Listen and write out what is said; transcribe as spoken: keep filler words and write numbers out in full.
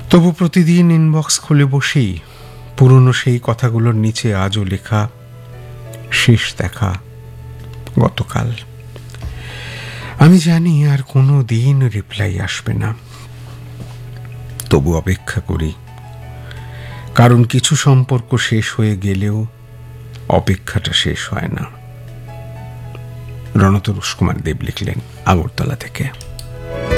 তবু প্রতিদিন ইনবক্স খুলে বসেই পুরনো সেই কথাগুলোর নিচে আজও লেখা, শেষ দেখা গতকাল। আমি জানি আর কোনো দিন রিপ্লাই আসবে না, তবু অপেক্ষা করি, কারণ কিছু সম্পর্ক শেষ হয়ে গেলেও অপেক্ষাটা শেষ হয় না। রণতরুষ কুমার দেব লিখলেন আগরতলা থেকে।